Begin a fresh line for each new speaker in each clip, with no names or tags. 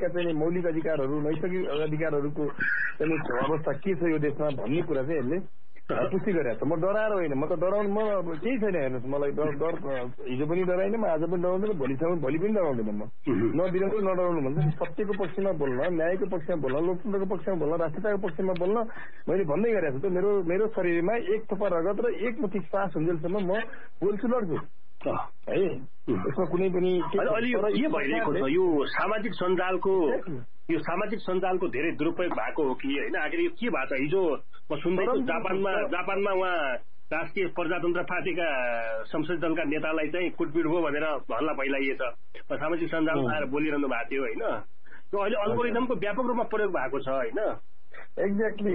नागरिकका चाहिँ मौलिक अधिकारहरू नैसर्गिक अधिकारहरूको चाहिँ अवस्था के छ यो देशमा भन्ने कुरा चाहिँ यसले पुष्टि गरेको छ। म डराएर होइन, म त डराउनु म केही छैन। हेर्नुहोस्, मलाई डर हिजो पनि डराइन, म आज पनि डराउँदैन, भोलि पनि डराउँदैन। म नबिराउनु नडराउनु भन्छ सत्यको पक्षमा बोल्न, न्यायको पक्षमा बोल्न, लोकतन्त्रको पक्षमा बोल्न, राष्ट्रियताको पक्षमा बोल्न मैले भन्दै गरेको छु। त मेरो शरीरमा एक थोपा रगत र एक मुठी सास हुन्जेलसम्म म बोल्छु, लड्छु है। यसमा कुनै पनि
अहिले के भइरहेको छ यो सामाजिक सञ्जालको धेरै दुरुपयोग भएको हो कि होइन? आखिर यो के भएको छ? हिजो म सुन्दैछु जापानमा उहाँ राष्ट्रिय प्रजातन्त्र पार्टीका संसदीय दलका नेतालाई चाहिँ कुटपिट भयो भनेर हल्ला फैलाइएछ। सामाजिक सञ्जालमा आएर बोलिरहनु भएको थियो होइन? यो अहिले अल्गोरिदमको व्यापक रूपमा प्रयोग भएको छ होइन?
एक्ज्याक्टली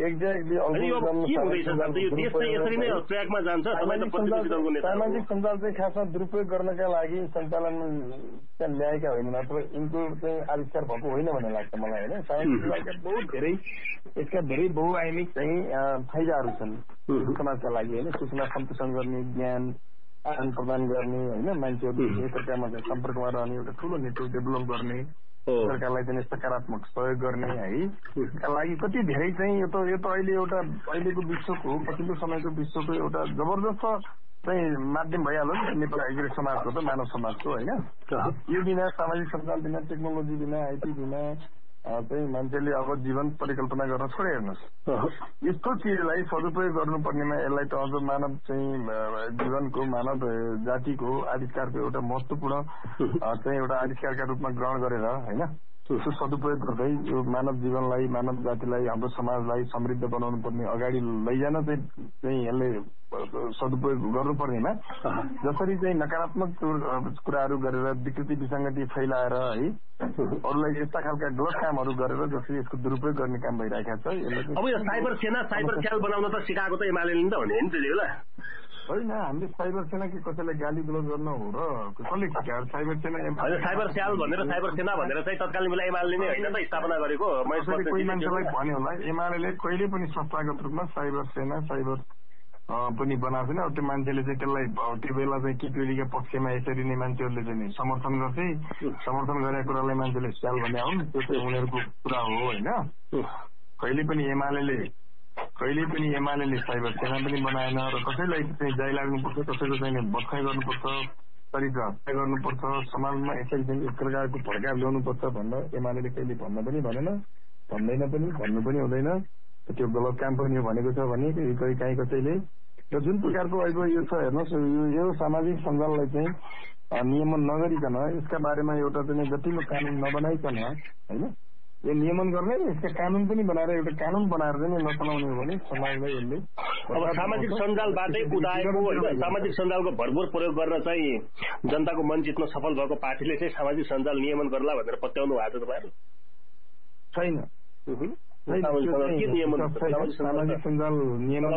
सामाजिक सञ्जाल चाहिँ खासमा दुरुपयोग गर्नका लागि सञ्चालन ल्याएका होइनन् अथवा यिनको चाहिँ आविष्कार भएको होइन भन्ने लाग्छ मलाई होइन। सामाजिक सञ्जालका बहुत धेरै यसका धेरै बहुआयामिक चाहिँ फाइदाहरू छन् समाजका लागि होइन। सूचना सम्प्रेषण गर्ने, ज्ञान आदान प्रदान गर्ने होइन, मान्छेहरू एकअर्कामा सम्पर्कमा रहने एउटा ठुलो नेटवर्क डेभलप गर्ने, सरकारलाई चाहिँ सकारात्मक सहयोग गर्ने है का लागि कति धेरै चाहिँ यो त अहिले एउटा अहिलेको विश्वको पछिल्लो समयको विश्वको एउटा जबरजस्त चाहिँ माध्यम भइहाल्यो नि नेपाली समाजको त, मानव समाजको होइन। यो बिना सामाजिक सञ्जाल बिना टेक्नोलोजी बिना आइटी बिना चाहिँ मान्छेले अब जीवन परिकल्पना गर्न छोडे। हेर्नुहोस्, यस्तो चिजलाई सदुपयोग गर्नुपर्नेमा यसलाई त अझ मानव चाहिँ जीवनको मानव जातिको आविष्कारको एउटा महत्त्वपूर्ण चाहिँ एउटा आविष्कारका रूपमा ग्रहण गरेर होइन त्यसको सदुपयोग गर्दै यो मानव जीवनलाई, मानव जातिलाई, हाम्रो समाजलाई समृद्ध बनाउनु पर्ने, अगाडि लैजान चाहिँ यसले सदुपयोग गर्नुपर्नेमा जसरी चाहिँ नकारात्मक कुराहरू गरेर विकृति विसङ्गति फैलाएर है अरूलाई यस्ता खालका गलत कामहरू गरेर जसरी यसको दुरुपयोग गर्ने काम भइरहेको छ।
अब यो साइबर सेल बनाउन त सिकाएको त एमालेले नि त भने नि त्यति बेला
होइन। हामीले साइबर सेना कि कसैलाई गाली गलौज गर्न हो र कसले सिकायो? साइबर सेना
साइबर सेल भनेर साइबर सेना भनेर चाहिँ तत्कालीन बेला एमाले नै होइन त स्थापना गरेको?
कोही मान्छेलाई भन्यो होला एमाले कहिले पनि संस्थागत रूपमा साइबर सेना साइबर पनि बनाएको छैन। त्यो मान्छेले चाहिँ त्यसलाई त्यो बेला चाहिँ केपिओलीका पक्षमा यसरी नै मान्छेहरूले चाहिँ समर्थन गर्थे। समर्थन गरेको कुरालाई मान्छेले स्याल भने हुन्, त्यो चाहिँ उनीहरूको कुरा हो होइन। कहिले पनि एमाले साइबर सेना पनि बनाएन र कसैलाई चाहिँ जाय लाग्नुपर्छ, कसैको चाहिँ बदखाइ गर्नुपर्छ, चरित्र हत्या गर्नुपर्छ, समाजमा यसरी चाहिँ एक प्रकारको भड्काव ल्याउनुपर्छ भनेर एमाले कहिले भन्न पनि भनेन, भन्दैन पनि, भन्नु पनि हुँदैन। त्यो गलत काम पनि हो भनेको छ भने काहीँ कसैले र जुन प्रकारको अहिले यो छ हेर्नुहोस्, यो सामाजिक सञ्जाललाई चाहिँ नियमन नगरिकन यसका बारेमा एउटा चाहिँ जटिलो कानुन नबनाइकन होइन यो नियमन गर्ने र यसका कानुन पनि बनाएर एउटा कानुन बनाएर चाहिँ नचलाउने हो भने समाजलाई यसले
अब सामाजिक सञ्जालबाटै उदाएको होइन। सामाजिक सञ्जालको भरपूर प्रयोग गर्न चाहिँ जनताको मन जित्न सफल भएको पार्टीले चाहिँ सामाजिक सञ्जाल नियमन गर्ला भनेर पत्याउनु भएको छ तपाईँहरू?
छैन। सामाजिक सञ्जाल नियमन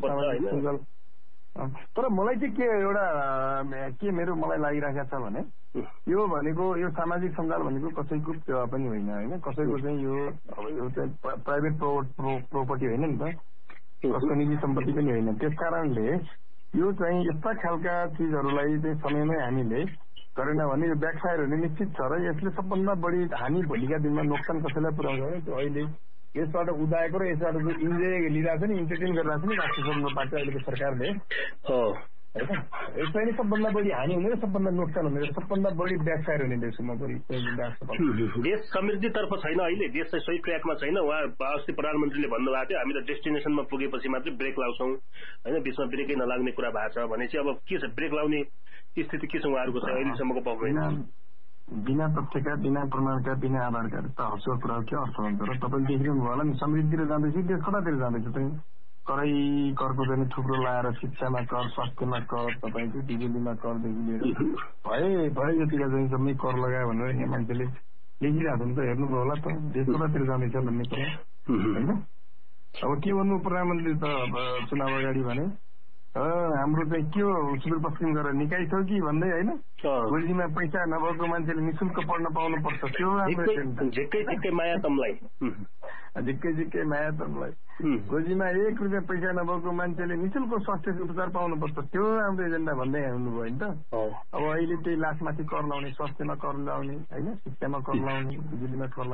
तर मलाई चाहिँ के एउटा मलाई लागिरहेको छ भने यो भनेको यो सामाजिक सञ्जाल भनेको कसैको सेवा पनि होइन होइन, कसैको चाहिँ यो चाहिँ प्राइभेट प्रोपर्टी होइन नि त, कसको निजी सम्पत्ति पनि होइन। त्यस कारणले यो चाहिँ यस्ता खालका चिजहरूलाई चाहिँ समयमै हामीले गरेन भने यो ब्याकफायर हुने निश्चित छ र यसले सबभन्दा बढी हानि भोलिका दिनमा नोक्सान कसैलाई पुर्याउँछ भने त्यो अहिले यसबाट उदाएको र यसबाट जो इन्जोय लिइरहेको छ नि, इन्टरटेन गरिरहेको छ नि राष्ट्रिय स्वतन्त्र पार्टी अहिलेको सरकारले यसलाई नै सबभन्दा बढी हानि हुने र सबभन्दा नोक्सान हुने र सबभन्दा बढी ब्याकफायर हुने देशमा
देश समृद्धितर्फ छैन अहिले, देश चाहिँ सही ट्र्याकमा छैन। उहाँ अस्ति प्रधानमन्त्रीले भन्नुभएको थियो हामी त डेस्टिनेसनमा पुगेपछि मात्रै ब्रेक लाउँछौँ होइन, बिचमा ब्रेकै नलाग्ने कुरा भएको छ भने चाहिँ अब के छ ब्रेक लाउने स्थिति के छ उहाँहरूको चाहिँ अहिलेसम्मको पक्ष?
बिना तथ्यका, बिना प्रमाणका, बिना आधारका त हर्षको कुरा के अर्थ हुन्छ र तपाईँले देखिरहनु भयो होला नि समृद्धितिर जाँदैछ देश कतातिर जाँदैछ चाहिँ करको चाहिँ थुप्रो लाएर शिक्षामा कर, स्वास्थ्यमा कर, तपाईँको बिजुलीमा करदेखि लिएर भए जतिका चाहिँ सबै कर लगायो भनेर यहाँ मान्छेले लेखिरहेको छ नि त, हेर्नुभयो होला त देश कतातिर जाँदैछ भन्ने कुरा होइन। अब के भन्नु प्रधानमन्त्री त चुनाव अगाडि भने हाम्रो चाहिँ के हो सुदूरपश्चिम गएर निकाय छ कि भन्दै होइन, गोजीमा पैसा नभएको मान्छेले निःशुल्क पढ्न पाउनुपर्छ त्यो
झिक्कै माया
तमलाई गोजीमा 1 रुपियाँ पैसा नभएको मान्छेले निःशुल्क स्वास्थ्य उपचार पाउनुपर्छ त्यो हाम्रो एजेन्डा भन्दै हुनुभयो नि त। अब अहिले त्यही लासमाथि कर लाउने, स्वास्थ्यमा कर लाउने होइन, शिक्षामा कर लाउने, बिजुलीमा कर